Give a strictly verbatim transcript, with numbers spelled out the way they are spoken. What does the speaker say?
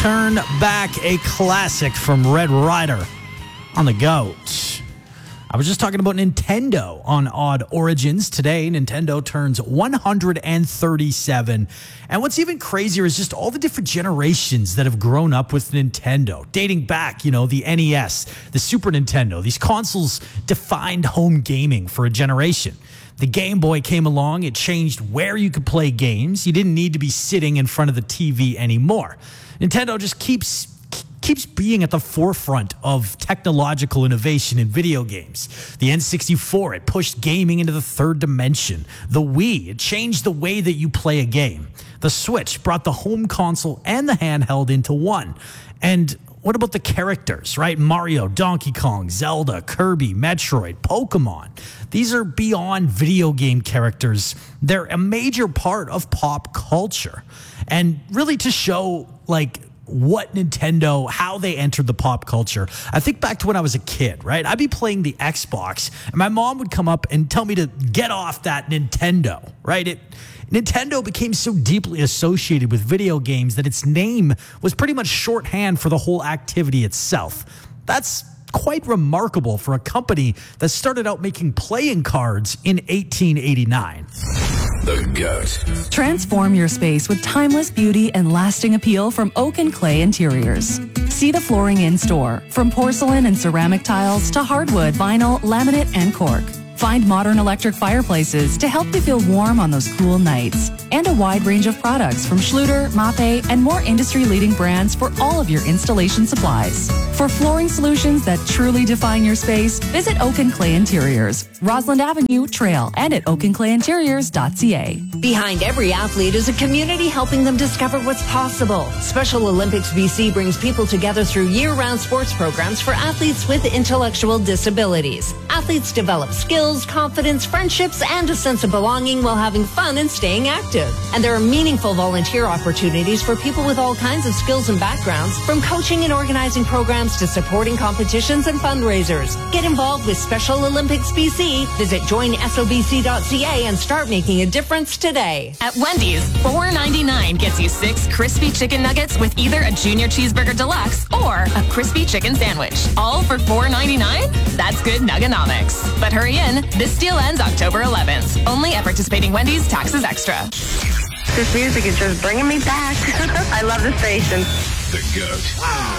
Turn Back, a classic from Red Rider on the GOAT. I was just talking about Nintendo on Odd Origins. Today, Nintendo turns one hundred thirty-seven. And what's even crazier is just all the different generations that have grown up with Nintendo, dating back, you know, the N E S, the Super Nintendo. These consoles defined home gaming for a generation. The Game Boy came along. It changed where you could play games. You didn't need to be sitting in front of the T V anymore. Nintendo just keeps keeps being at the forefront of technological innovation in video games. The N sixty-four, it pushed gaming into the third dimension. The Wii, it changed the way that you play a game. The Switch brought the home console and the handheld into one. And what about the characters, right? Mario, Donkey Kong, Zelda, Kirby, Metroid, Pokemon. These are beyond video game characters. They're a major part of pop culture. And really to show, like, what Nintendo, how they entered the pop culture. I think back to when I was a kid, right? I'd be playing the Xbox, and my mom would come up and tell me to get off that Nintendo, right? It Nintendo became so deeply associated with video games that its name was pretty much shorthand for the whole activity itself. That's quite remarkable for a company that started out making playing cards in eighteen eighty-nine. The GOAT. Transform your space with timeless beauty and lasting appeal from Oak and Clay Interiors. See the flooring in store, from porcelain and ceramic tiles to hardwood, vinyl, laminate, and cork. Find modern electric fireplaces to help you feel warm on those cool nights. And a wide range of products from Schluter, Mape, and more industry-leading brands for all of your installation supplies. For flooring solutions that truly define your space, visit Oak and Clay Interiors, Roslyn Avenue, Trail, and at oak and clay interiors dot c a. Behind every athlete is a community helping them discover what's possible. Special Olympics B C brings people together through year-round sports programs for athletes with intellectual disabilities. Athletes develop skills, confidence, friendships, and a sense of belonging while having fun and staying active. And there are meaningful volunteer opportunities for people with all kinds of skills and backgrounds, from coaching and organizing programs to supporting competitions and fundraisers. Get involved with Special Olympics B C. Visit join S O B C dot c a and start making a difference today. At Wendy's, four ninety-nine gets you six crispy chicken nuggets with either a junior cheeseburger deluxe or a crispy chicken sandwich. All for four ninety-nine? That's good nuggenomics. But hurry in, this deal ends October eleventh. Only at participating Wendy's, taxes extra. This music is just bringing me back. I love the station. The GOAT.